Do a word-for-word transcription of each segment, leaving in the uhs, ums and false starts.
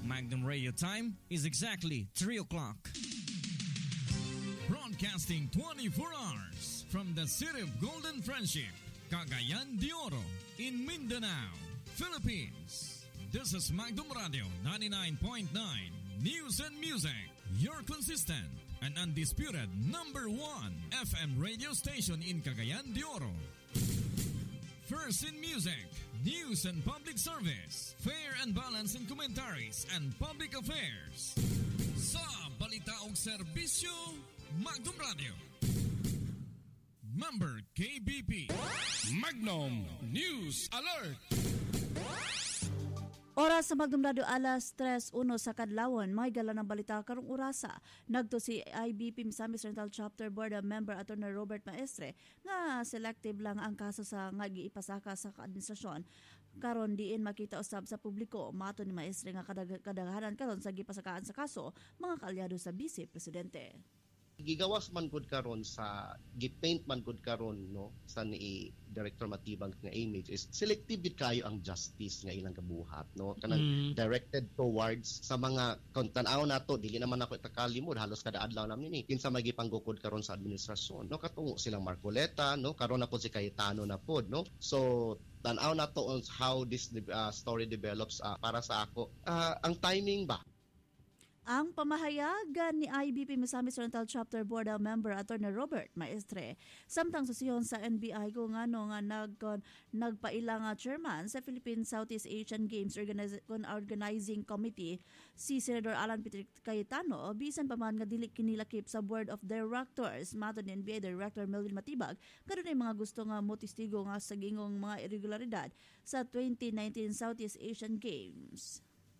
Magnum Radio time is exactly three o'clock. Broadcasting twenty-four hours from the city of Golden Friendship, Cagayan de Oro, in Mindanao, Philippines. This is Magnum Radio ninety-nine point nine News and Music, your consistent and undisputed number one F M radio station in Cagayan de Oro. First in music, news and public service, fair and balanced in commentaries and public affairs. Sa balita ug serbisyo, Magnum Radio. Member K B P. Magnum News Alert. Oras sa Magnum Radio alas tres uno sa kadlawon, may gala ng balita karong orasa. Nagto si I B P Misamis Oriental Chapter Board Member Attorney Robert Maestre nga selective lang ang kaso sa nga giipasaka sa administrasyon. Karon diin makita usab sa publiko, mato ni Maestre nga kadag- kadaghanan karon sa gipasakaan sa kaso mga kaalyado sa Vice Presidente. Gigawas man gud karon sa gipaint man gud karon no sa ni Director Matibag nga image is selective bit kayo ang justice nga ilang kabuhat no kanang mm. directed towards sa mga kontan-aw nato dili naman ako itakalimod halos kada adlaw namin ni kinsa magipanggukod karon sa administrasyon no katungo silang Marcoleta no karon na po si Cayetano na pod no so tan-aw nato on how this uh, story develops uh, para sa ako uh, ang timing ba. Ang pamahayagan ni I B P Misamis Oriental Chapter Board Member Attorney Robert Maestre samtang susiyon sa N B I kung ano nga nag nagpaila nga chairman sa Philippine Southeast Asian Games Organiz- Organizing Committee si Senador Alan Peter Cayetano bisan pa man nga dili kinilakip sa Board of Directors mato ni N B I Director Melvin Matibag kadto ay mga gusto nga motistigo nga sa gingong mga irregularidad sa twenty nineteen Southeast Asian Games.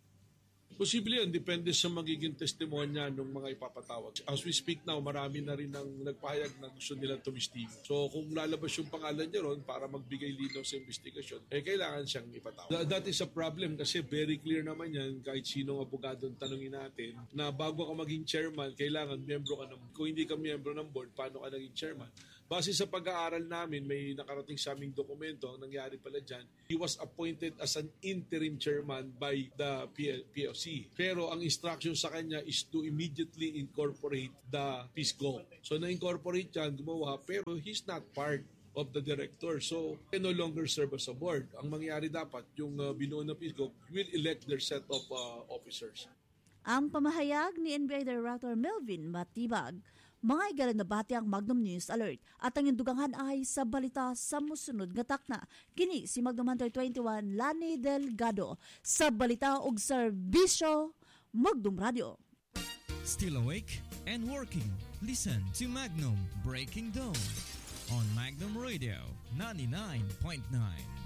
Posible yan, depende sa magiging testimonya ng mga ipapatawag. As we speak now, marami na rin ang nagpahayag na gusto nilang tumistigo. So kung lalabas yung pangalan niya ron para magbigay linaw sa investigasyon, eh kailangan siyang ipatawag. Th- that is a problem kasi very clear naman yan kahit sinong abogado tanungin natin na bago ka maging chairman, kailangan miyembro ka ng, kung hindi ka miyembro ng board, paano ka naging chairman? Base sa pag-aaral namin, may nakarating sa aming dokumento, ang nangyari pala dyan, he was appointed as an interim chairman by the P L C. Pero ang instruction sa kanya is to immediately incorporate the PISGO. So na-incorporate yan, gumawa, pero he's not part of the director. So he no longer serve as a board. Ang mangyari dapat, yung uh, binuo na PISGO will elect their set of uh, officers. Ang pamahayag ni N B I Director Melvin Matibag. Mga igalan na bati ang Magnum News Alert at ang indugangan ay sa balita sa musunod nga takna. Kini si Magnum Hunter twenty-one Lani Delgado sa balita ug serbisyo Magnum Radio. Still awake and working? Listen to Magnum Breaking Dawn on Magnum Radio ninety-nine point nine.